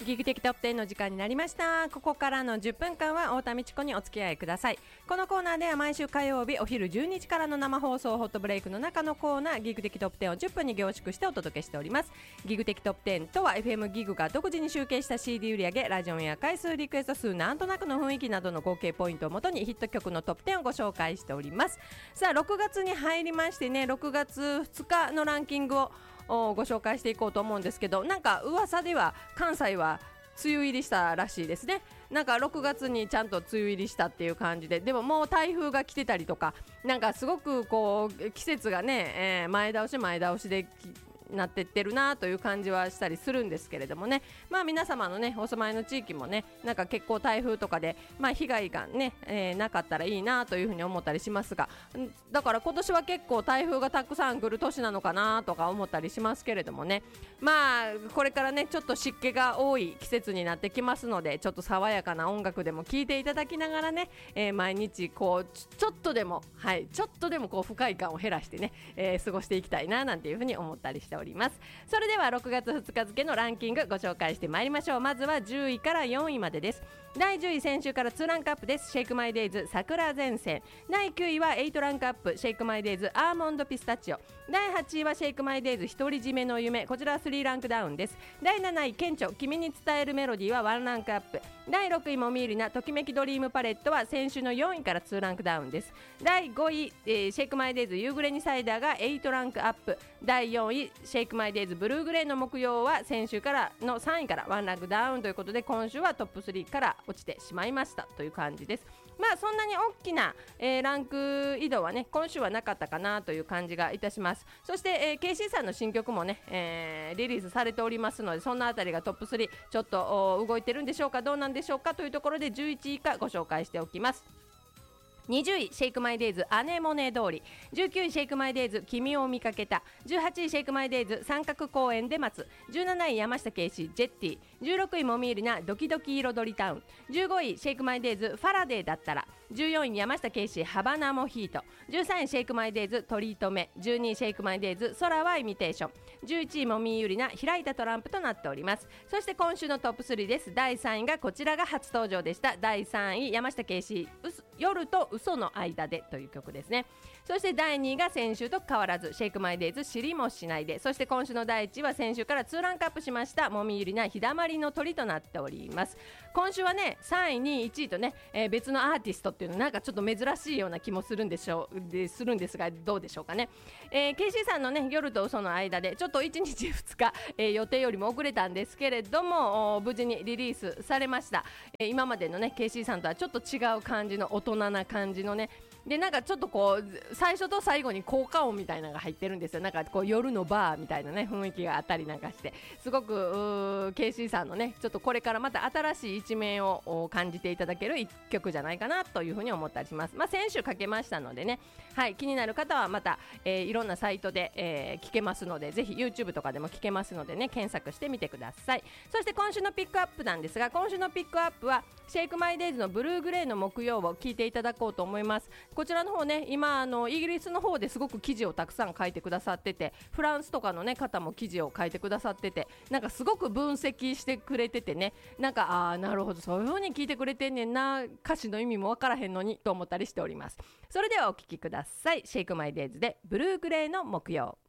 ギグ的トップ10の時間になりました。ここからの10分間は太田美智子にお付き合いください。このコーナーでは毎週火曜日お昼12時からの生放送ホットブレイクの中のコーナーギグ的トップ10を10分に凝縮してお届けしております。ギグ的トップ10とは FM ギグが独自に集計した CD 売上、ラジオンや回数、リクエスト数、なんとなくの雰囲気などの合計ポイントをもとにヒット曲のトップ10をご紹介しております。さあ6月に入りましてね、6月2日のランキングをご紹介していこうと思うんですけど、なんか噂では関西は梅雨入りしたらしいですね。なんか6月にちゃんと梅雨入りしたっていう感じで、でももう台風が来てたりとか、なんかすごくこう季節がね、前倒しでなってってるなという感じはしたりするんですけれどもね、まあ皆様のねお住まいの地域もね、なんか結構台風とかでまあ被害がね、なかったらいいなというふうに思ったりしますが、だから今年は結構台風がたくさん来る年なのかなとか思ったりしますけれどもね、まあこれからねちょっと湿気が多い季節になってきますので、ちょっと爽やかな音楽でも聴いていただきながらね、毎日こうちょっとでもこう不快感を減らしてね、過ごしていきたいななんていうふうに思ったりしております。それでは6月2日付のランキングご紹介してまいりましょう。まずは10位から4位までです。第10位、先週から2ランクアップです。シェイクマイデイズ桜前線。第9位は8ランクアップ、シェイクマイデイズアーモンドピスタチオ。第8位はシェイクマイデイズ独り占めの夢、こちらは3ランクダウンです。第7位、ケンチョ君に伝えるメロディーは1ランクアップ。第6位、モミーリナときめきドリームパレットは先週の4位から2ランクダウンです。第5位、シェイクマイデイズ夕暮れにサイダーが8ランクアップ。第4位、シェイクマイデイズブルーグレーの木曜は先週からの3位から1ランクダウンということで、今週はトップ3から落ちてしまいましたという感じです。まあそんなに大きな、ランク移動はね今週はなかったかなという感じがいたします。そして、KC さんの新曲もね、リリースされておりますので、そんなあたりがトップ3ちょっと動いてるんでしょうか、どうなんでしょうかというところで11位以下ご紹介しておきます。20位シェイクマイデイズアネモネ通り、19位シェイクマイデイズ君を見かけた、18位シェイクマイデイズ三角公園で待つ、17位山下圭司ジェッティ、16位モミールなドキドキ彩りタウン、15位シェイクマイデイズファラデーだったら、14位山下圭司ハバナモヒート、13位シェイクマイデイズトリートメ、12位シェイクマイデイズ空はイミテーション、11位モミーユリな開いたトランプとなっております。そして今週のトップ3です。第3位がこちらが初登場でした。第3位山下圭司夜と嘘の間でという曲ですね。そして第2位が先週と変わらずシェイクマイデイズ知りもしないで、そして今週の第1位は先週から2ランクアップしましたもみゆりな日だまりの鳥となっております。今週はね3位2位1位とね、別のアーティストっていうのなんかちょっと珍しいような気もするんですが、どうでしょうかね。KC さんのね夜と嘘の間でちょっと1日2日、予定よりも遅れたんですけれども無事にリリースされました。今までのね KC さんとはちょっと違う感じの大人な感じのね、でなんかちょっとこう最初と最後に効果音みたいなのが入ってるんですよ。なんかこう夜のバーみたいなね雰囲気があったりなんかして、すごくKC さんのねちょっとこれからまた新しい一面を感じていただける一曲じゃないかなというふうに思ったりします。まあ先週かけましたのでね、はい、気になる方はまた、いろんなサイトで、聞けますので、ぜひ YouTube とかでも聞けますのでね、検索してみてください。そして今週のピックアップなんですが、今週のピックアップはシェイクマイデイズのブルーグレーの木曜を聞いていただこうと思います。こちらの方ね、今イギリスの方ですごく記事をたくさん書いてくださってて、フランスとかの、ね、方も記事を書いてくださってて、なんかすごく分析してくれててね、なんかなるほどそういう風に聞いてくれてんねんな、歌詞の意味もわからへんのにと思ったりしております。それではお聞きください。シェイクマイデイズでブルーグレーの木曜。